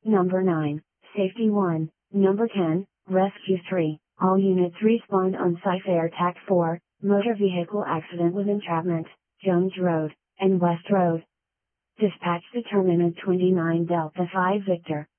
Number 9, Safety 1. Number 10, Rescue 3. All units respawned on site. Air Attack 4, motor vehicle accident with entrapment, Jones Road, and West Road. Dispatch determinant 29 Delta 5 Victor.